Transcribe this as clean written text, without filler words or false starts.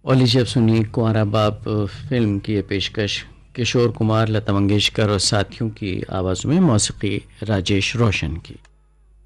और लीजिए अब सुनिए कुंवारा बाप फिल्म की ये पेशकश किशोर कुमार, लता मंगेशकर और साथियों की आवाज़ों में, मौसीकी राजेश रोशन की।